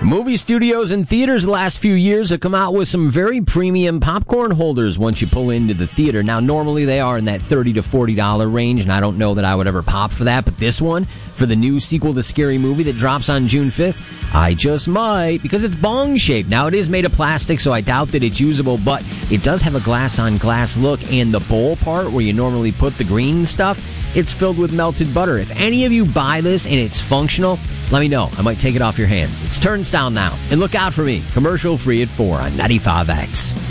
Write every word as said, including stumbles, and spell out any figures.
Movie studios and theaters the last few years have come out with some very premium popcorn holders once you pull into the theater. Now, normally they are in that thirty to forty dollars range, and I don't know that I would ever pop for that, but this one, for the new sequel to Scary Movie that drops on June fifth, I just might, because it's bong-shaped. Now, it is made of plastic, so I doubt that it's usable, but it does have a glass-on-glass look, and the bowl part where you normally put the green stuff, it's filled with melted butter. If any of you buy this and it's functional, let me know. I might take it off your hands. It's Turnstile now. And look out for me. Commercial free at four on ninety-five X.